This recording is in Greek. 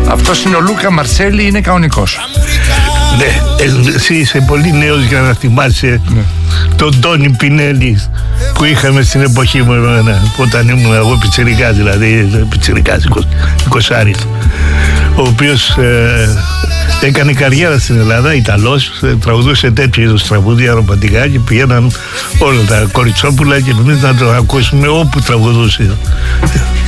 Αυτός είναι ο Λούκα Μαρσέλη, είναι κανονικός. Ναι, εσύ είσαι πολύ νέος για να θυμάσαι τον Τόνι Πινέλη που είχαμε στην εποχή μου όταν ήμουν εγώ πιτσιρικάς, δηλαδή πιτσιρικάς, 20άρης, ο οποίος έκανε καριέρα στην Ελλάδα, Ιταλός, τραγουδούσε τέτοιου είδους τραγούδια ρομαντικά και πηγαίναν όλα τα κοριτσόπουλα και εμείς να το ακούσουμε όπου τραγουδούσε.